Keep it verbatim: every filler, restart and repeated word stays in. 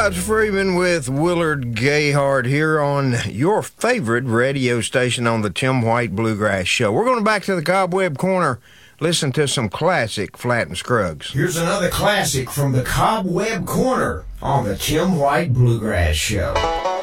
Scott Freeman with Willard Gayhart here on your favorite radio station on the Tim White Bluegrass Show. We're going back to the Cobweb Corner, listen to some classic Flatt and Scruggs. Here's another classic from the Cobweb Corner on the Tim White Bluegrass Show.